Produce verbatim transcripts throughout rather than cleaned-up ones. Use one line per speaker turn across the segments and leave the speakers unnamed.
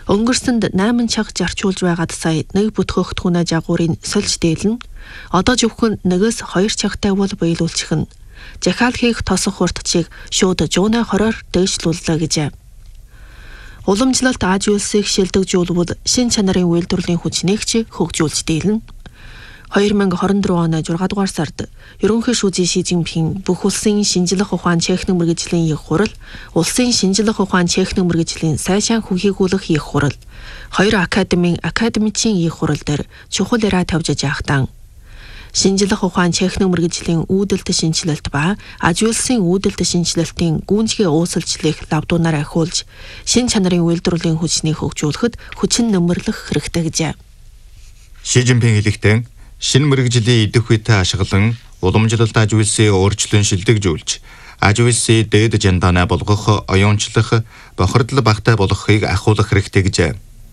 Өнгөрсөнд найман чаг жарчуулж байгаад сая нэг бүтгэх түүнэ жагуурын сольж дээлэн одоо зөвхөн нэгээс хоёр чагтай бол биелүүлчих нь захиал хийх тосох хурдчийг шууд жууна хороор дээшлүүллээ гэжээ. Уламжлалт Аж улсыг шилдэгжүүлбэл шин чанарын үйлдвэрлэлийн хүчнээгч хөгжүүлж дийлнэ. хоёр мянга хорин дөрөв оны зургаадугаар сард ерөнхий шүүжийн Ши Жинпин бүх улсын шинжлэх ухаан техник мэргэжлийн их хурал, улсын шинжлэх ухаан техник мэргэжлийн сайшаан хүхийгүүлэх их хурал, хоёр академийн академичийн их хурал дээр чухал яриа тавьж яахтан шинжлэх ухаан техник мэргэжлийн үүдэлт шинжилэлт ба Аж улсын үүдэлт шинжилэлтийн гүнзгий уусалжлыг лавдуунаар ахиулж шин чанарын үйлдвэрлэлийн хүчнийг хөгжүүлэхэд хүчин нэмэрлэх хэрэгтэй гэжээ.
Ши Жинпин хэлэхдээ шинэ мэргэжлийн идэх үетэй ашиглан уламжлалт аж үйлсийг өөрчлөн шилдэгжүүлж, аж үйлсийг дээд жандаанаа болгох, оюунчлах, бохирдол багтай болгохыг ахиулах хэрэгтэй гэжээ.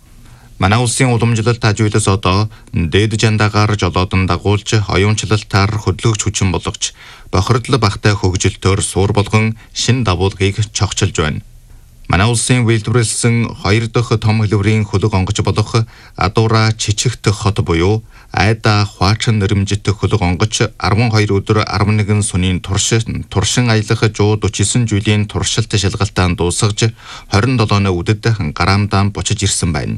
Манай улсын уламжлалт аж үйлс одоо дээд жандаагаар жолоодон дагуулж, оюунчлалтаар хөдөлгөгч хүчин болгож, бохирдол багтай хөгжилтөөр суур болгон шинэ давуулгыг чогчилж байна. Манай улсын үйлдвэрлэсэн хоёр дахь том хэлбэрийн хөлөг онгоц болох Адуура Чичигт хот буюу Айда Хуучин нэрмжит хөлөг онгоц арван хоёр өдөр арван нэгэн сүнийн турш туршин аялах one hundred forty-nine жилийн туршилт шалгалтаан дуусгаж twenty-seven өдөд гараамдаан бочиж ирсэн байна.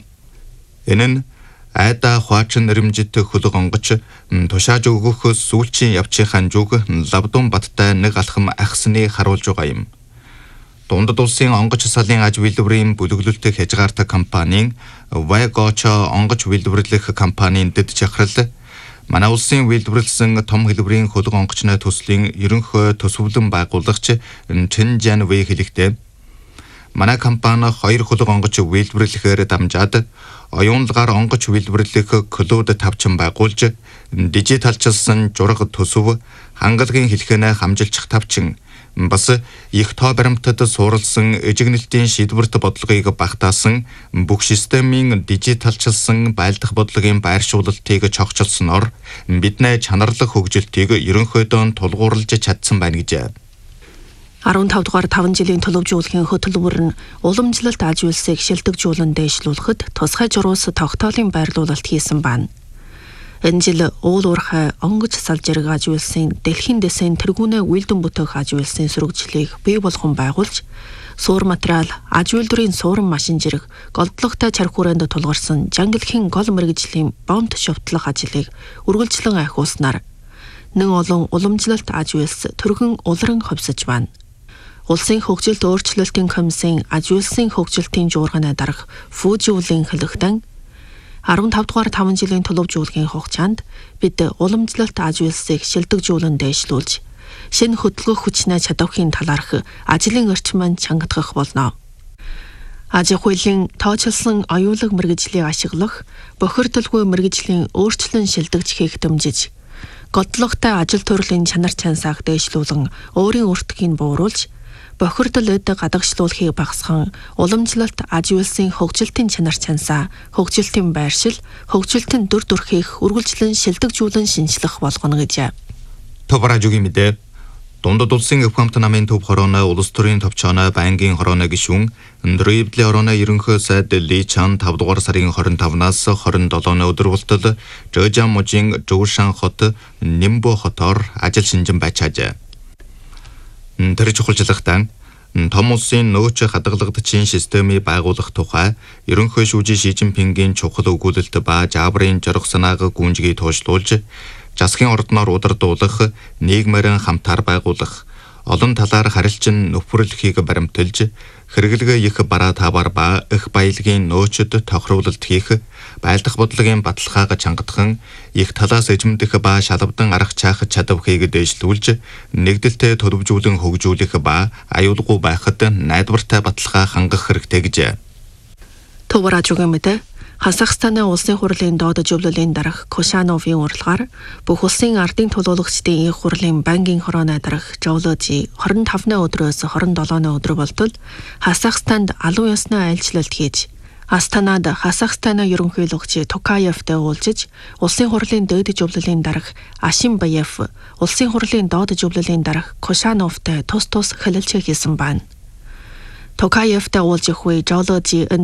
Энэ нь Айда Хуучин нэрмжит хөлөг онгоц тушааж өгөх сүүлчийн явчихын зүг лавдун баттай нэг алхам ахсныг харуулж байгаа юм. Дундад улсын онгоц салын аж үйлдвэрийн бүлэглэлт хязгаартай компанийн Вайгочо онгоц үйлдвэрлэх компанийн дэд чахрал манай улсын үйлдвэрлэсэн том хэлбэрийн хөлөг онгоцны төслийн ерөнхий төсвөлэн байгуулагч Чин Жан Вэй хэлэхдээ манай компани хоёр хөлөг онгоц үйлдвэрлэхээр дамжаад оюунлагаар онгоц үйлдвэрлэх клуб тавчин байгуулж дижиталчилсан зураг төсөв хангалагын хэлхэнэ хамжилчих тавчин бас их тоо баримтад суурилсан эжигнэлтийн шийдвэрт бодлогыг багтаасан бүх системийн дижиталчилсан байлдах бодлогын байршуулалтыг чогчилсноор бидний чанарлах хөгжилтийг ерөнхийдөө тулгуурлаж чадсан байна гэжээ.
fifteen дугаар five жилийн төлөвжүүлэхийн хөтөлбөр нь уламжлалт аж үйлсийг шилдэгжүүлэн дэвшлүүлэхэд тусгай журуус тогтоолын байрлуулалт хийсэн байна. Энэ жил уул уурхай онгоц салжирэг аж үйлсийн дэлхийн дэсэн тэргүүнээ үйлдэн бүтээх аж үйлсийн сөрөгжлийг бий болгон байгуулж, суур материал, аж үйлдвэрийн суурин машин зэрэг голдлоготой чарх хүрээнд тулгарсан жангилхийн гол мэргэжлийн бомт шовтлох ажлыг үргэлжлэн ахиулснаар нэг олон уламжлалт аж үйлс төргөн улран ховсож байна. Улсын хөгжилт өөрчлөлтийн комиссийн аж үйлсийн хөгжилтийн жуурганы дарга Фүүжиулийн хэлэхдээ fifteen дугаар five жилийн төлөвжүүлэхийн хугацаанд бид уламжлалт аж үйлсийг шилдэгжүүлэн дэвшлүүлж, шинэ хөдөлгөх хүчнээ чадвархын талаарх ажлын орчмыг чангадах болно. Аж ахуйн тооцоолсон оюулаг мэргэжлийг ашиглах, бохирдолгүй мэргэжлийн өөрчлөн шилдэгж хийх дэмжиж, годлоготой ажил төрлийн чанар чансааг дэвшлүүлэн өөрийн өртгийг бууруулж, бохирдол эд гадагшлуулахыг багасган уламжлалт аж үйлсийн хөгжилтийн чанар чансаа, хөгжилтийн байршил, хөгжилтийн дүр төрхийг үргэлжлэн шилдэгжүүлэн шинжлэх болгоно гэжээ.
Товаражугийн мэдээ Дундад улсын эв хамт намын төв хорооны улс төрийн товчооны байнгын хорооны гишүүн Дриблийн хорооны ерөнхий сайд Ли Чан five дугаар сарын twenty-five-наас twenty-seven өдөр болтол Жожан мужийн Жуушан хот Нимбо хотоор ажил шинжин байчаажээ. Тэр чухалчлагтаа том улсын нөөц хадгалагдчихын системийг байгуулах тухай ерөнхий шүүжийн Ши Жинпингийн чухал өгүүлэлт ба жаабрын зорих санааг гүнзгий туушлуулж, засгийн ордноор удирдуулах, нийгмээрэн хамтаар байгуулах, олон талаар харилцан нөхөрлөхийг баримталж, хэрэглэгээ их бараа таваар ба их баялагын нөөцөд тохируулалт хийх, байлдах бодлогын баталгааг чангадхан, их талаас эзэмдэх ба шалавдан арга чаах чадварыг дэвшлүүлж, нэгдэлтэй төлөвжүүлэн хөгжүүлэх ба аюулгүй байхад найдвартай баталгаа хангах хэрэгтэй гэжээ.
Товаражугийн мэдээ Казахстаны улсын хурлын доод зөвлөлийн дарга Кошановын урилгаар бүх улсын ардын төлөөлөгчдийн их хурлын банкын хорооны дарга Жоложи twenty-five өдрөөс twenty-seven өдөр болтол Казахстанд алуун ёсны айлчлалт хийж, Астанад Казахстаны ерөнхийлөгч Токаевтай уулзаж, улсын хурлын дээд зөвлөлийн дарга Ашимбаев, улсын хурлын доод зөвлөлийн дарга Кошановтай тус тус хэлэлцээ хийсэн байна. Токаевтай уулзах үе Жоложи